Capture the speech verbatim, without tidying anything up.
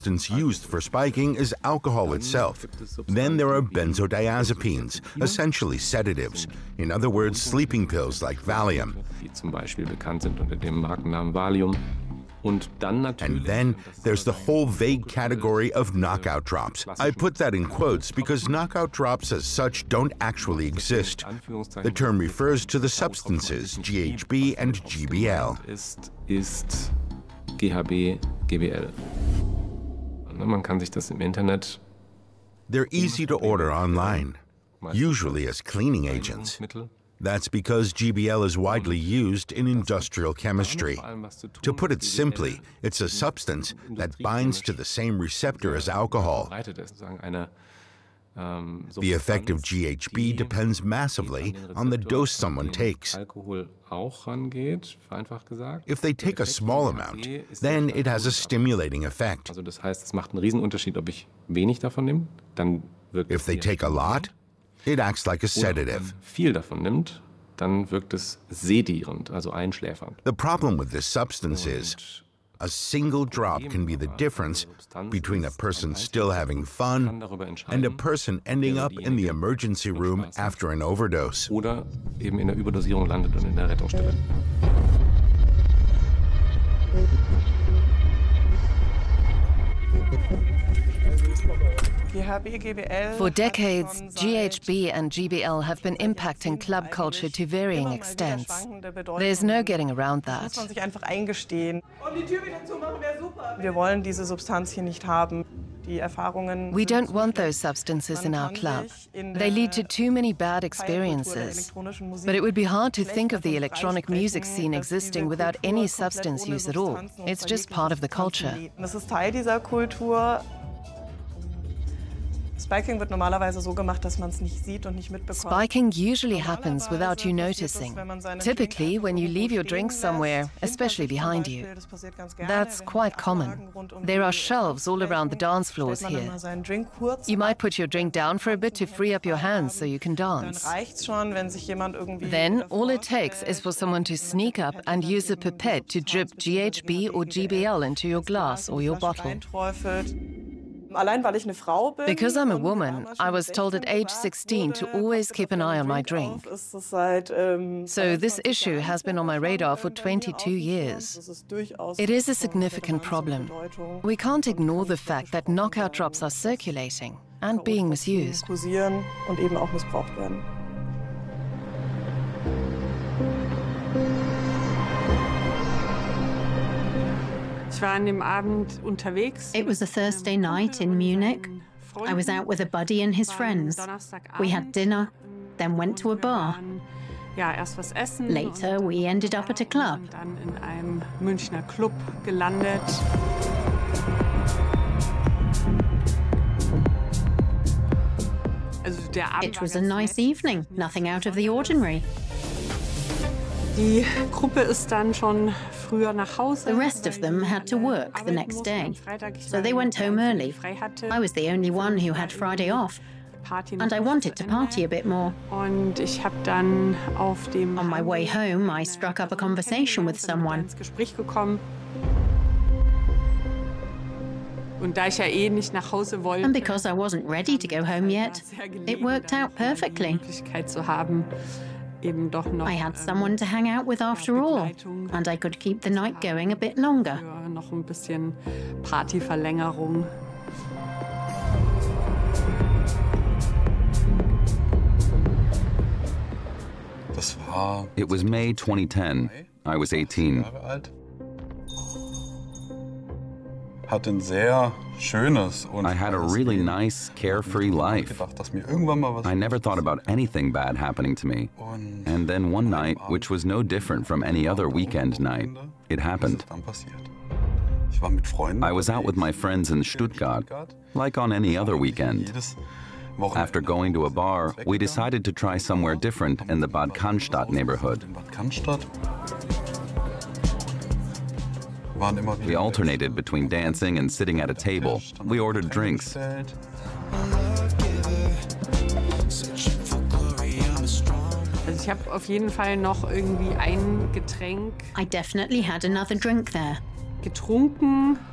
substance used for spiking is alcohol itself. Then there are benzodiazepines, essentially sedatives. In other words, sleeping pills like Valium. Zum Beispiel bekannt sind unter dem Markennamen Valium. Und dann natürlich, and then there's the whole vague category of knockout drops. I put that in quotes because knockout drops as such don't actually exist. The term refers to the substances G H B and G B L. Ist, ist G H B, G B L. Man kann sich das im Internet. They're easy to order online, usually as cleaning agents. That's because G B L is widely used in industrial chemistry. To put it simply, it's a substance that binds to the same receptor as alcohol. The effect of G H B depends massively on the dose someone takes. If they take a small amount, then it has a stimulating effect. If they take a lot, it acts like a sedative. Viel davon nimmt, dann wirkt es sedierend, also einschläfernd. The problem with this substance is a single drop can be the difference between a person still having fun and a person ending up in the emergency room after an overdose. Oder eben in der Überdosierung landet und in der Rettungsstelle. For decades, G H B and G B L have been impacting club culture to varying extents. There's no getting around that. We don't want those substances in our club. They lead to too many bad experiences. But it would be hard to think of the electronic music scene existing without any substance use at all. It's just part of the culture. Spiking usually happens without you noticing. Typically, when you leave your drinks somewhere, especially behind you. That's quite common. There are shelves all around the dance floors here. You might put your drink down for a bit to free up your hands so you can dance. Then, all it takes is for someone to sneak up and use a pipette to drip G H B or G B L into your glass or your bottle. Because I'm a woman, I was told at age sixteen to always keep an eye on my drink. So this issue has been on my radar for twenty-two years. It is a significant problem. We can't ignore the fact that knockout drops are circulating and being misused. It was a Thursday night in Munich. I was out with a buddy and his friends. We had dinner, then went to a bar. Later, we ended up at a club. It was a nice evening, nothing out of the ordinary. Die Gruppe ist dann schon früher nach Hause. The rest of them had to work the next day, so they went home early. I was the only one who had Friday off, and I wanted to party a bit more. Und ich habe dann auf dem On my way home, I struck up a conversation with someone. ins Gespräch gekommen. Und da ich ja eh nicht nach Hause wollte, And because I wasn't ready to go home yet, it worked out perfectly. Möglichkeit zu haben, eben doch noch I had someone to hang out with after all, and I could keep the night going a bit longer. für noch ein bisschen Partyverlängerung. It was May twenty ten. I was eighteen. I had a really nice, carefree life. I never thought about anything bad happening to me. And then one night, which was no different from any other weekend night, it happened. I was out with my friends in Stuttgart, like on any other weekend. After going to a bar, we decided to try somewhere different in the Bad Cannstatt neighborhood. We alternated between dancing and sitting at a table. We ordered drinks. Also ich habe auf jeden Fall noch irgendwie ein Getränk I definitely had another drink there. getrunken